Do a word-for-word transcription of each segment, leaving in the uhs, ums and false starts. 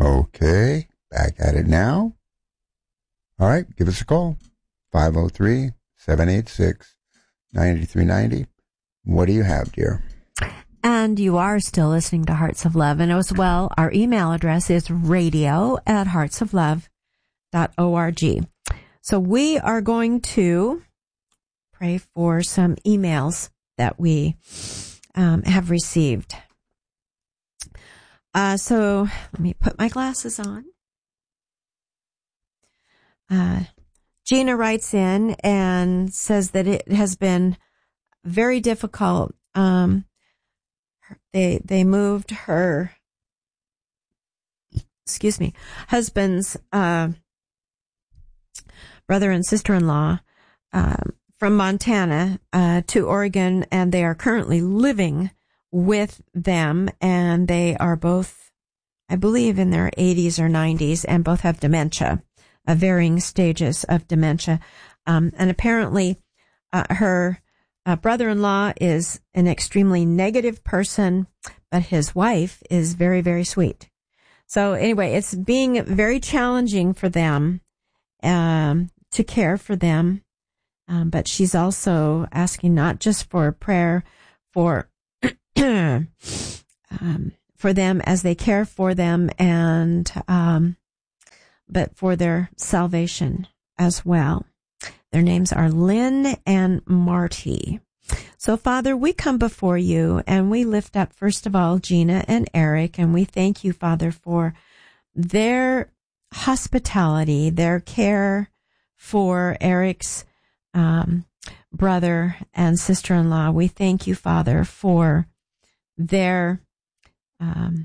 Okay, back at it now. All right, give us a call. five oh three, seven eight six, nine three nine zero. What do you have, dear? And you are still listening to Hearts of Love. And as well, our email address is radio at heartsoflove dot org. So we are going to pray for some emails that we um, have received. Uh, so let me put my glasses on. Uh, Gina writes in and says that it has been very difficult. Um, they, they moved her, excuse me, husband's, uh, brother and sister-in-law, um, from Montana, uh, to Oregon, and they are currently living with them, and they are both, I believe, in their eighties or nineties, and both have dementia, uh, varying stages of dementia. Um, and apparently, uh, her uh, brother-in-law is an extremely negative person, but his wife is very, very sweet. So anyway, it's being very challenging for them, um, to care for them. Um, but she's also asking not just for prayer for um, for them as they care for them, and um, but for their salvation as well. Their names are Lynn and Marty. So, Father, we come before you and we lift up, first of all, Gina and Eric, and we thank you, Father, for their hospitality, their care for Eric's um, brother and sister-in-law. We thank you, Father, for their, um,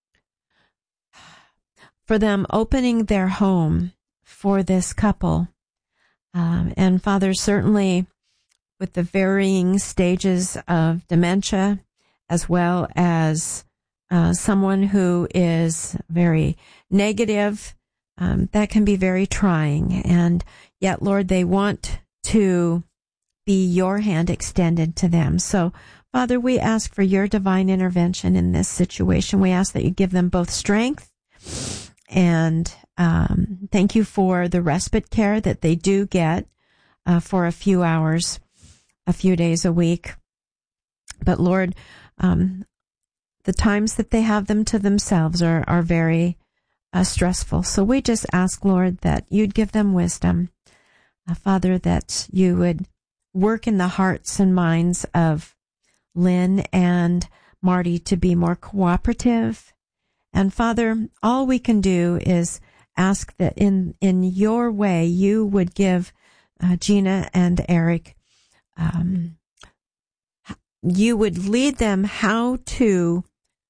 for them opening their home for this couple. Um, and Father, certainly with the varying stages of dementia, as well as uh, someone who is very negative, um, that can be very trying. And yet, Lord, they want to be your hand extended to them. So, Father, we ask for your divine intervention in this situation. We ask that you give them both strength, and um, thank you for the respite care that they do get uh, for a few hours, a few days a week. But Lord, um, the times that they have them to themselves are, are very uh, stressful. So we just ask, Lord, that you'd give them wisdom. Uh, Father, that you would work in the hearts and minds of Lynn and Marty to be more cooperative. And Father, all we can do is ask that in, in your way, you would give uh, Gina and Eric, um, you would lead them how to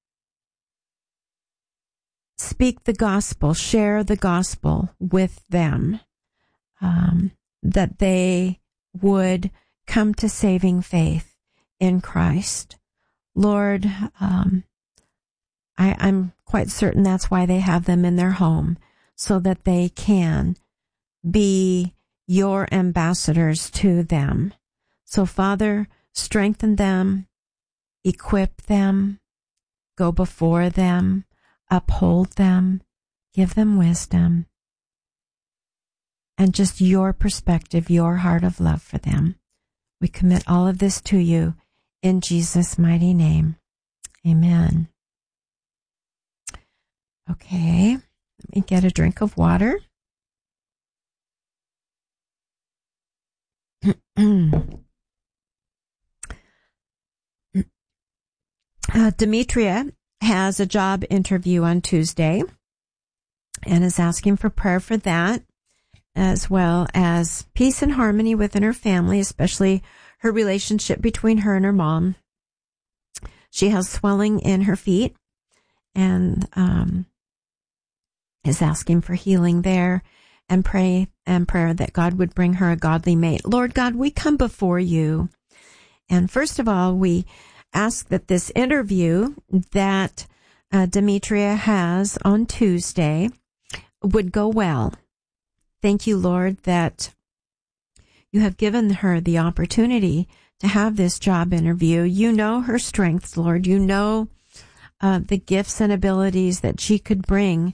speak the gospel, share the gospel with them, um, that they would come to saving faith in Christ. Lord, um, I, I'm quite certain that's why they have them in their home, so that they can be your ambassadors to them. So, Father, strengthen them, equip them, go before them, uphold them, give them wisdom, and just your perspective, your heart of love for them. We commit all of this to you in Jesus' mighty name. Amen. Okay, let me get a drink of water. uh, Demetria has a job interview on Tuesday and is asking for prayer for that, as well as peace and harmony within her family, especially her relationship between her and her mom. She has swelling in her feet and um, is asking for healing there, and pray and prayer that God would bring her a godly mate. Lord God, we come before you, and first of all, we ask that this interview that uh, Demetria has on Tuesday would go well. Thank you, Lord, that you have given her the opportunity to have this job interview. You know her strengths, Lord. You know uh, the gifts and abilities that she could bring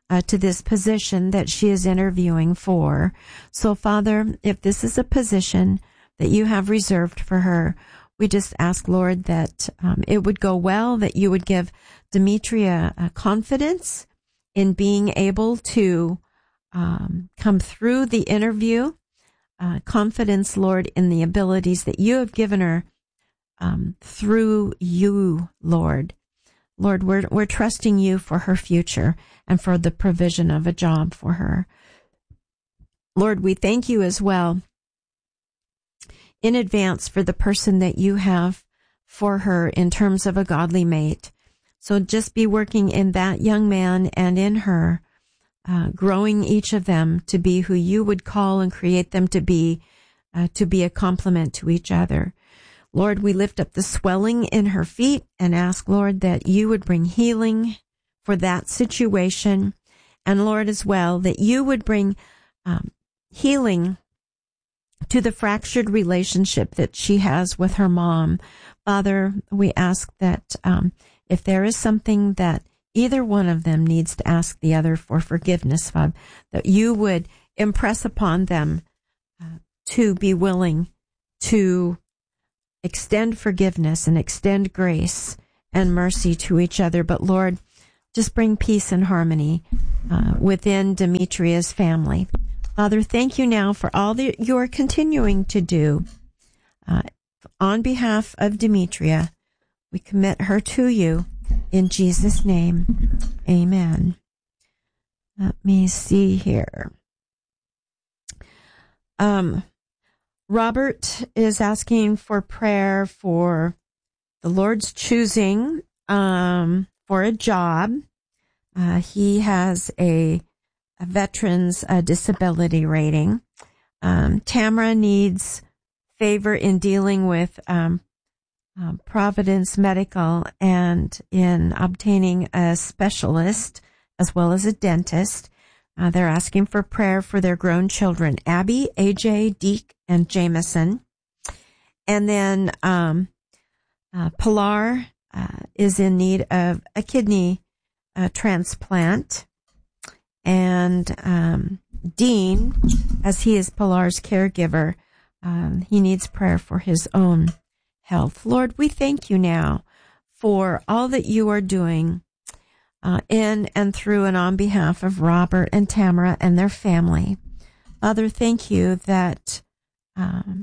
uh, to this position that she is interviewing for. So, Father, if this is a position that you have reserved for her, we just ask, Lord, that um, it would go well, that you would give Demetria uh, confidence in being able to um, come through the interview, uh, confidence, Lord, in the abilities that you have given her um, through you, Lord. Lord, we're we're trusting you for her future and for the provision of a job for her. Lord, we thank you as well in advance for the person that you have for her in terms of a godly mate. So just be working in that young man and in her, uh, growing each of them to be who you would call and create them to be, uh, to be a complement to each other. Lord, we lift up the swelling in her feet and ask, Lord, that you would bring healing for that situation. And Lord, as well, that you would bring um, healing to the fractured relationship that she has with her mom. Father, we ask that um, if there is something that either one of them needs to ask the other for forgiveness, Father, that you would impress upon them uh, to be willing to extend forgiveness and extend grace and mercy to each other. But Lord, just bring peace and harmony uh, within Demetria's family. Father, thank you now for all that you are continuing to do. Uh, on behalf of Demetria, we commit her to you in Jesus' name. Amen. Let me see here. Um, Robert is asking for prayer for the Lord's choosing um, for a job. Uh, he has a a veteran's uh, disability rating. Um, Tamara needs favor in dealing with um, um, Providence Medical and in obtaining a specialist as well as a dentist. Uh, they're asking for prayer for their grown children, Abby, A J, Deke, and Jameson. And then um, uh, Pilar uh, is in need of a kidney uh, transplant. And um, Dean, as he is Pilar's caregiver, um, he needs prayer for his own health. Lord, we thank you now for all that you are doing uh, in and through and on behalf of Robert and Tamara and their family. Father, thank you that um,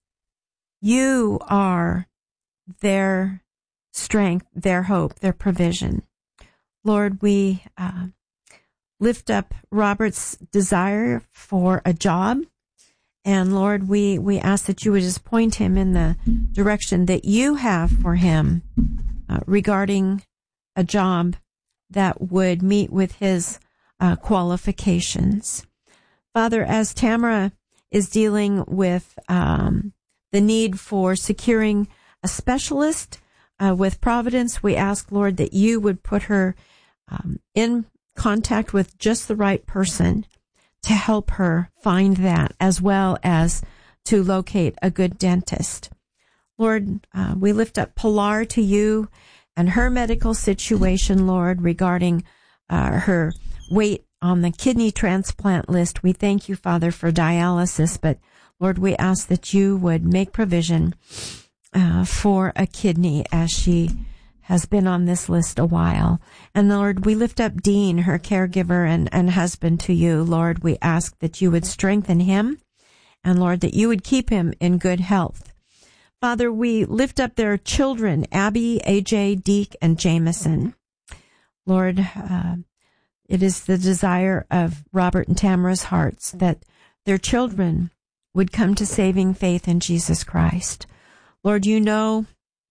you are their strength, their hope, their provision. Lord, we uh, lift up Robert's desire for a job. And Lord, we, we ask that you would just point him in the direction that you have for him uh, regarding a job that would meet with his uh, qualifications. Father, as Tamara is dealing with um, the need for securing a specialist uh, with Providence, we ask, Lord, that you would put her um, in contact with just the right person to help her find that, as well as to locate a good dentist. Lord, uh, we lift up Pilar to you and her medical situation, Lord, regarding uh, her weight on the kidney transplant list. We thank you, Father, for dialysis, but Lord, we ask that you would make provision uh, for a kidney as she has been on this list a while. And Lord, we lift up Dean, her caregiver and, and husband, to you. Lord, we ask that you would strengthen him and Lord, that you would keep him in good health. Father, we lift up their children, Abby, A J, Deke, and Jameson. Lord, uh, it is the desire of Robert and Tamara's hearts that their children would come to saving faith in Jesus Christ. Lord, you know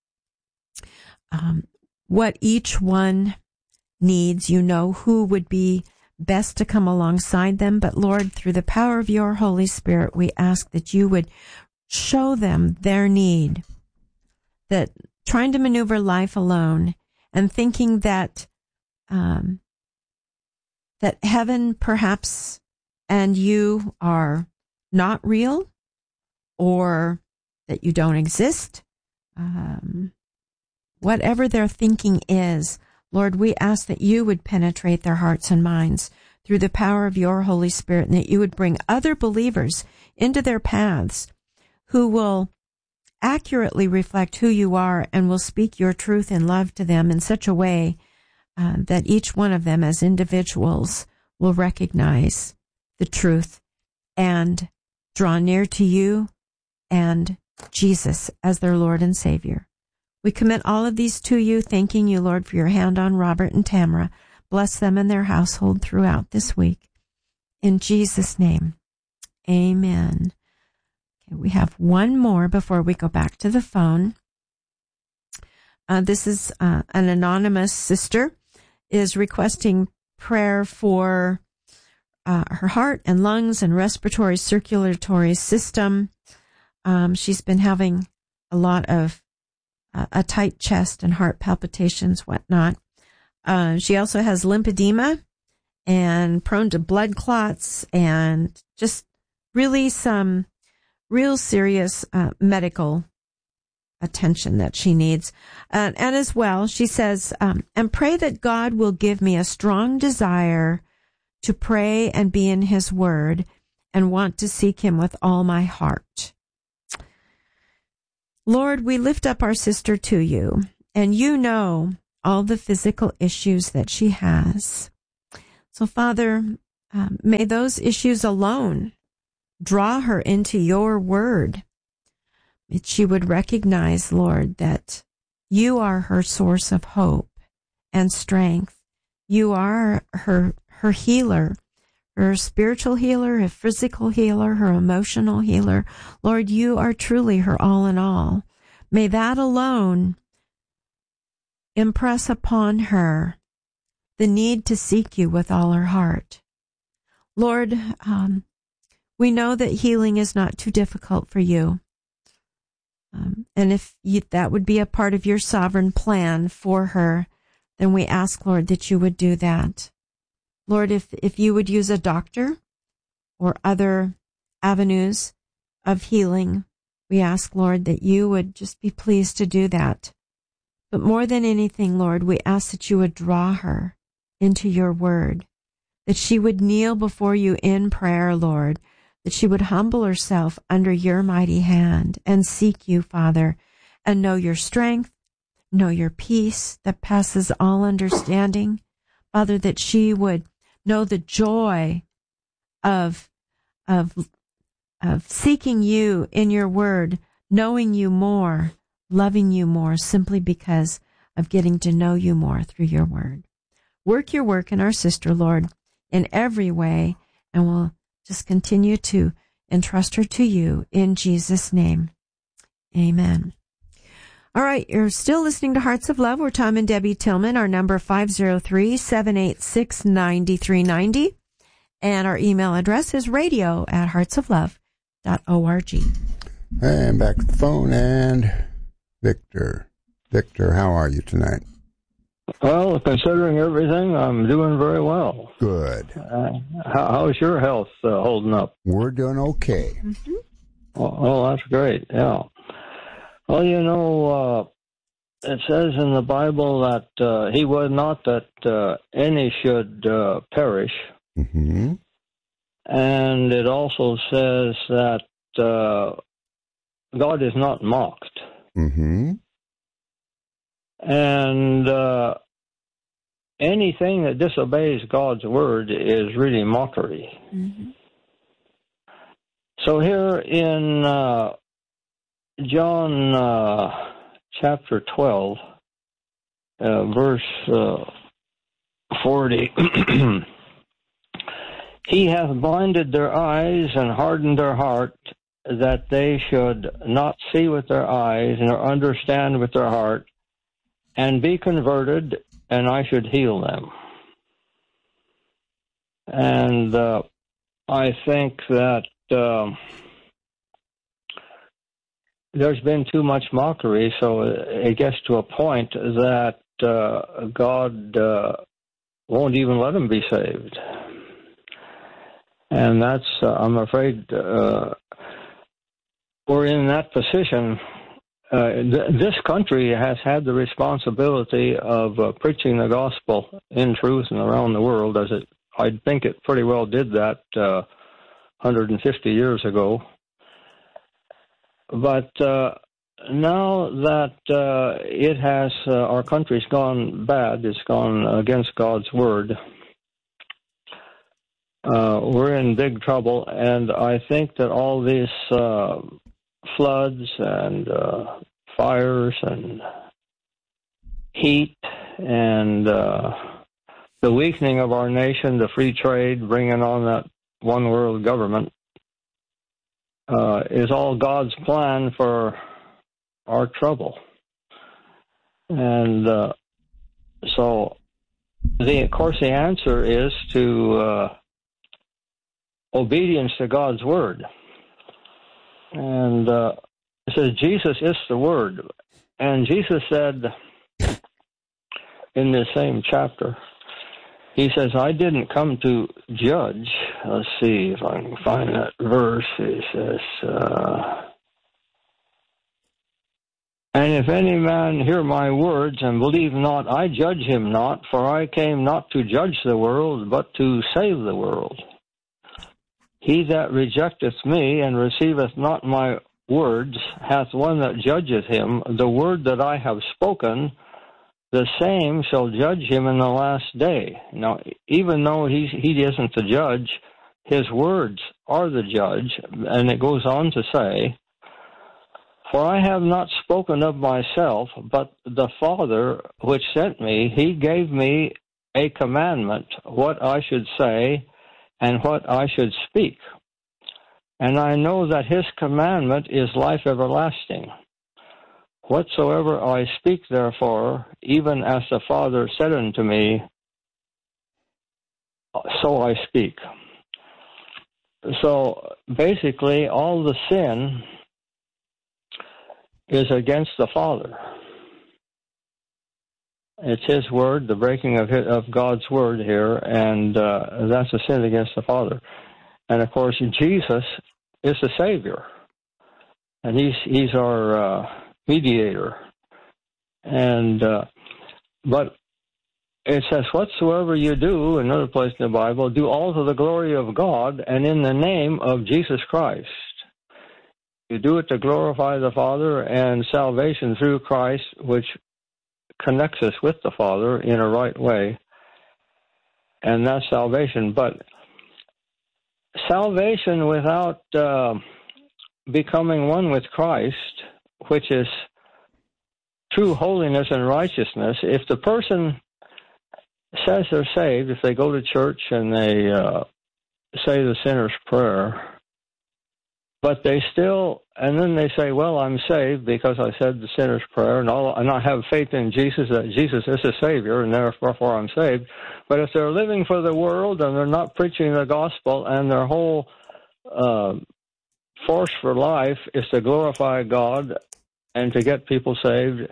Um, what each one needs. You know who would be best to come alongside them. But Lord, through the power of your Holy Spirit, we ask that you would show them their need, that trying to maneuver life alone and thinking that, um, that heaven perhaps and you are not real or that you don't exist, um, whatever their thinking is, Lord, we ask that you would penetrate their hearts and minds through the power of your Holy Spirit, and that you would bring other believers into their paths who will accurately reflect who you are and will speak your truth in love to them in such a way uh, that each one of them as individuals will recognize the truth and draw near to you and Jesus as their Lord and Savior. We commit all of these to you, thanking you, Lord, for your hand on Robert and Tamara. Bless them and their household throughout this week. In Jesus' name, amen. Okay, we have one more before we go back to the phone. Uh, this is uh, an anonymous sister is requesting prayer for uh, her heart and lungs and respiratory circulatory system. Um, she's been having a lot of uh, a tight chest and heart palpitations, whatnot. Uh, she also has lymphedema and prone to blood clots and just really some real serious uh, medical attention that she needs. Uh, and as well, she says, um, and pray that God will give me a strong desire to pray and be in his word and want to seek him with all my heart. Lord, we lift up our sister to you, and you know all the physical issues that she has. So, Father, um, may those issues alone draw her into your word. That she would recognize, Lord, that you are her source of hope and strength. You are her her healer, her spiritual healer, her physical healer, her emotional healer. Lord, you are truly her all in all. May that alone impress upon her the need to seek you with all her heart. Lord, um, we know that healing is not too difficult for you. Um, and if you, that would be a part of your sovereign plan for her, then we ask, Lord, that you would do that. Lord, if, if you would use a doctor or other avenues of healing, we ask, Lord, that you would just be pleased to do that. But more than anything, Lord, we ask that you would draw her into your word, that she would kneel before you in prayer, Lord, that she would humble herself under your mighty hand and seek you, Father, and know your strength, know your peace that passes all understanding. Father, that she would know the joy of, of, of seeking you in your word, knowing you more, loving you more, simply because of getting to know you more through your word. Work your work in our sister, Lord, in every way, and we'll just continue to entrust her to you in Jesus' name. Amen. All right, you're still listening to Hearts of Love. We're Tom and Debbie Tillman. Our number five oh three, seven eight six, nine three nine oh. And our email address is radio at heartsoflove dot org. And back to the phone, and Victor. Victor, how are you tonight? Well, considering everything, I'm doing very well. Good. Uh, how, how's your health uh, holding up? We're doing okay. Mm-hmm. Oh, oh, that's great, yeah. Well, you know, uh, it says in the Bible that uh, he would not that uh, any should uh, perish. Mm-hmm. And it also says that uh, God is not mocked. Mm-hmm. And uh, anything that disobeys God's word is really mockery. Mm-hmm. So here in uh, John uh, chapter twelve, uh, verse uh, forty, he hath blinded their eyes and hardened their heart, that they should not see with their eyes nor understand with their heart, and be converted, and I should heal them. And uh, I think that uh, there's been too much mockery, so it gets to a point that uh, God uh, won't even let them be saved. And that's, uh, I'm afraid, uh, we're in that position uh, th- this country has had the responsibility of uh, preaching the gospel in truth and around the world, as it, I think it pretty well did that uh, one hundred fifty years ago. But uh, now that uh, it has, uh, our country's gone bad, it's gone against God's word, uh, we're in big trouble, and I think that all these uh, floods and uh, fires and heat and uh, the weakening of our nation, the free trade, bringing on that one world government, uh, is all God's plan for our trouble. And uh, so, the, of course, the answer is to uh, obedience to God's word. And uh, it says Jesus is the word. And Jesus said in this same chapter, he says, I didn't come to judge. Let's see if I can find that verse. He says, uh, and if any man hear my words and believe not, I judge him not, for I came not to judge the world, but to save the world. He that rejecteth me and receiveth not my words hath one that judgeth him. The word that I have spoken, the same shall judge him in the last day. Now, even though he, he isn't the judge, his words are the judge. And it goes on to say, for I have not spoken of myself, but the Father which sent me, he gave me a commandment, what I should say and what I should speak. And I know that his commandment is life everlasting. Whatsoever I speak, therefore, even as the Father said unto me, so I speak. So basically, all the sin is against the Father. It's his word, the breaking of his, of God's word here, and uh, that's a sin against the Father. And of course, Jesus is the Savior, and he's he's our uh, mediator. And uh, but it says, whatsoever you do, another place in the Bible, do all to the glory of God and in the name of Jesus Christ. You do it to glorify the Father, and salvation through Christ, which connects us with the Father in a right way, and that's salvation. But salvation without uh, becoming one with Christ, which is true holiness and righteousness, if the person says they're saved, if they go to church and they uh, say the sinner's prayer, but they still, and then they say, well, I'm saved because I said the sinner's prayer, and, all, and I have faith in Jesus, that Jesus is a Savior, and therefore I'm saved. But if they're living for the world and they're not preaching the gospel, and their whole uh, force for life is to glorify God and to get people saved,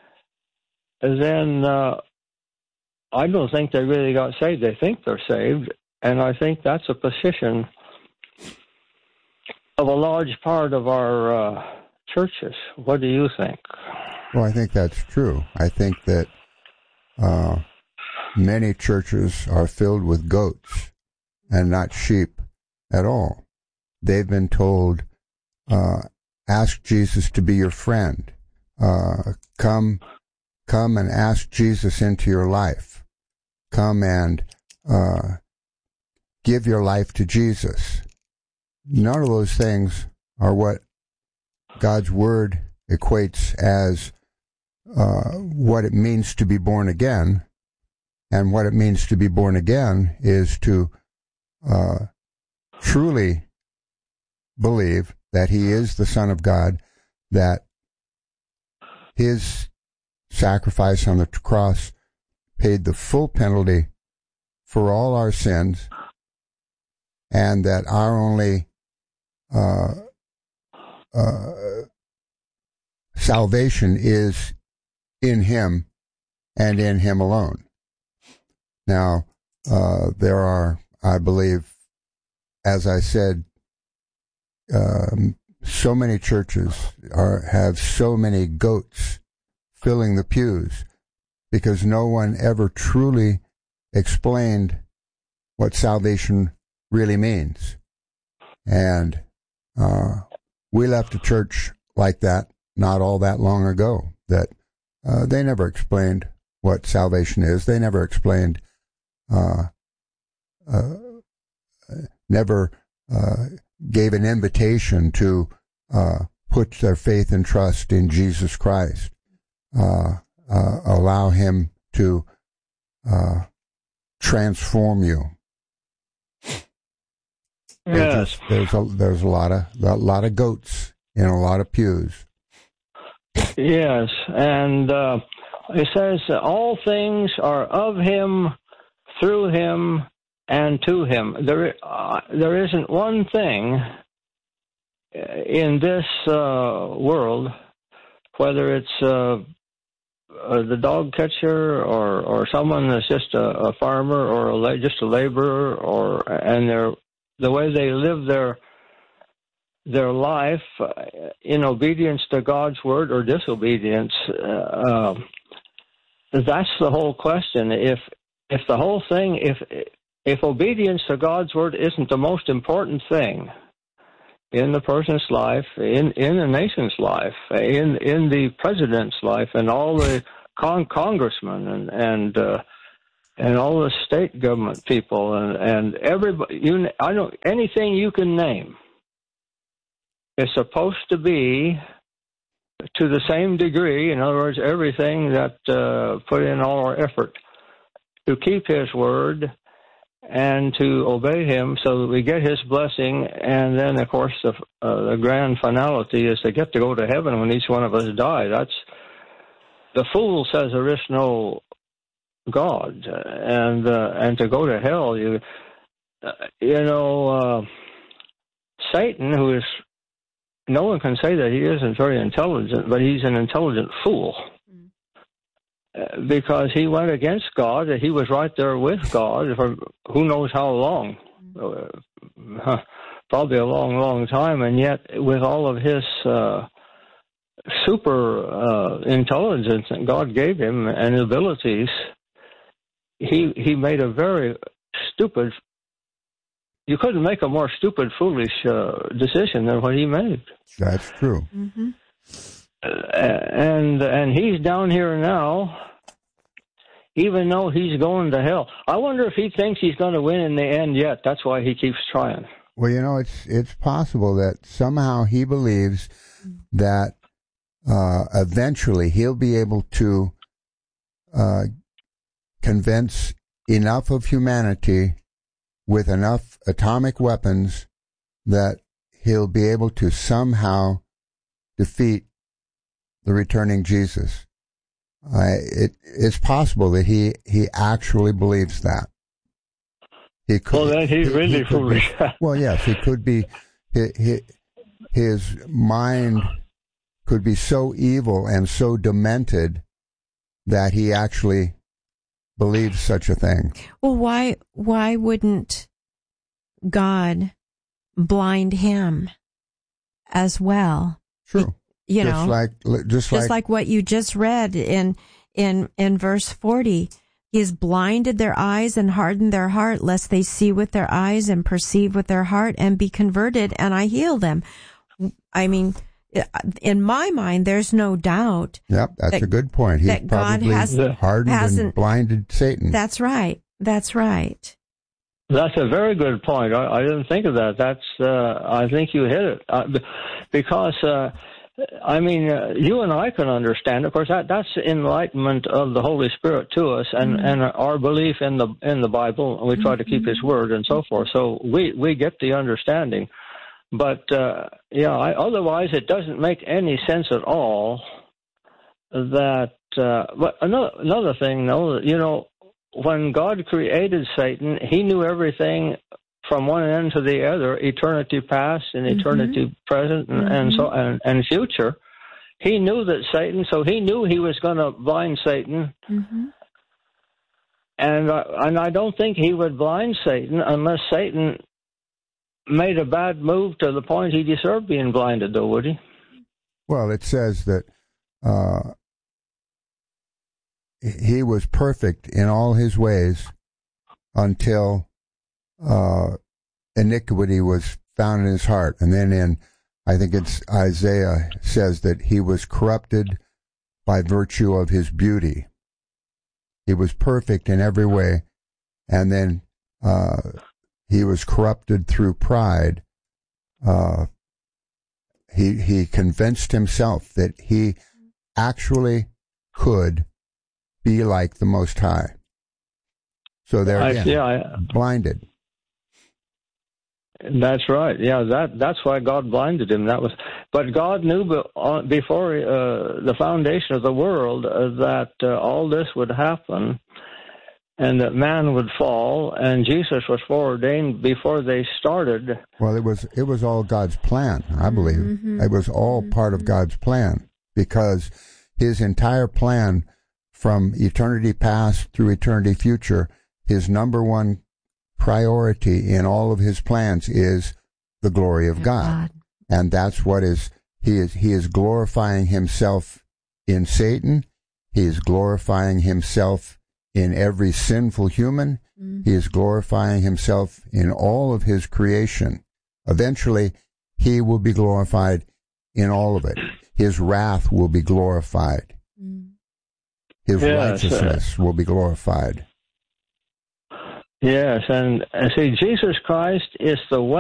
then uh, I don't think they really got saved. They think they're saved, and I think that's a position of a large part of our uh, churches. What do you think? Well, I think that's true. I think that uh, many churches are filled with goats and not sheep at all. They've been told, uh, ask Jesus to be your friend. Uh, come, come and ask Jesus into your life. Come and uh, give your life to Jesus. None of those things are what God's Word equates as uh, what it means to be born again. And what it means to be born again is to uh, truly believe that He is the Son of God, that His sacrifice on the cross paid the full penalty for all our sins, and that our only Uh, uh, salvation is in Him and in Him alone. Now, uh, there are, I believe, as I said, um, so many churches are have so many goats filling the pews because no one ever truly explained what salvation really means. And uh, we left a church like that not all that long ago, that uh, they never explained what salvation is. They never explained, uh, uh, never uh, gave an invitation to uh, put their faith and trust in Jesus Christ, uh, uh, allow him to uh, transform you. There's, Yes. just, there's a there's a lot of a lot of goats in a lot of pews. Yes, and uh, it says all things are of him, through him, and to him. There, uh, there isn't one thing in this uh, world, whether it's uh, uh, the dog catcher or, or someone that's just a, a farmer or a la- just a laborer, or and they're the way they live their their life uh, in obedience to God's word or disobedience. Uh, uh, that's the whole question. If if the whole thing, if if obedience to God's word isn't the most important thing in the person's life, in in the nation's life, in in the president's life, and all the con- congressmen and and uh, and all the state government people and and everybody, you I don't anything you can name is supposed to be to the same degree. In other words, everything that uh, put in all our effort to keep his word and to obey him so that we get his blessing. And then, of course, the, uh, the grand finality is to get to go to heaven when each one of us die. That's the fool says there is no God, and uh, and to go to hell, you uh, you know, uh, Satan, who is, no one can say that he isn't very intelligent, but he's an intelligent fool. Uh, because he went against God, he was right there with God for who knows how long, uh, probably a long, long time, and yet with all of his uh, super uh, intelligence that God gave him and abilities, he he made a very stupid, you couldn't make a more stupid, foolish uh, decision than what he made. That's true. Mm-hmm. And and he's down here now, even though he's going to hell. I wonder if he thinks he's going to win in the end yet. That's why he keeps trying. Well, you know, it's it's possible that somehow he believes that uh, eventually he'll be able to uh, convince enough of humanity with enough atomic weapons that he'll be able to somehow defeat the returning Jesus. Uh, it, it's possible that he, he actually believes that. He could, well, then he's he, really he foolish. Be, well, yes, he could be. His, his mind could be so evil and so demented that he actually believes such a thing. Well, why why wouldn't God blind him as well? True. You just know, like just, just like, like what you just read in in in verse forty. He has blinded their eyes and hardened their heart, lest they see with their eyes and perceive with their heart and be converted, and I heal them. I mean, in my mind, there's no doubt. Yep, that's that, a good point. He's that God probably has, hardened and blinded Satan. That's right. That's right. That's a very good point. I, I didn't think of that. That's uh, I think you hit it uh, because. Uh, I mean, uh, you and I can understand. Of course, that that's enlightenment of the Holy Spirit to us, and, mm-hmm. and our belief in the in the Bible. And we try to keep His word and so forth. So we, we get the understanding. But uh, yeah, I, otherwise it doesn't make any sense at all. That. Uh, but another another thing, though, you know, when God created Satan, He knew everything from one end to the other, eternity past and eternity mm-hmm. present and, mm-hmm. and so and, and future. He knew that Satan, so he knew he was going to blind Satan. Mm-hmm. And, uh, and I don't think he would blind Satan unless Satan made a bad move to the point he deserved being blinded, though, would he? Well, it says that uh, he was perfect in all his ways until uh, iniquity was found in his heart. And then in, I think it's Isaiah says that he was corrupted by virtue of his beauty. He was perfect in every way, and then uh, he was corrupted through pride. Uh, he he convinced himself that he actually could be like the Most High. So there, again, yeah, I, blinded. That's right. Yeah, that that's why God blinded him. That was, but God knew before uh, the foundation of the world uh, that uh, all this would happen, and that man would fall, and Jesus was foreordained before they started. Well, it was it was all God's plan, I believe. Mm-hmm. It was all mm-hmm. part of God's plan, because His entire plan from eternity past through eternity future, His number one priority in all of His plans is the glory of God. God. And that's what is, he is, he is glorifying Himself in Satan. He is glorifying Himself in every sinful human. Mm-hmm. He is glorifying Himself in all of His creation. Eventually, He will be glorified in all of it. His wrath will be glorified. Mm-hmm. His yes, righteousness uh, will be glorified. Yes, and, and see, Jesus Christ is the way.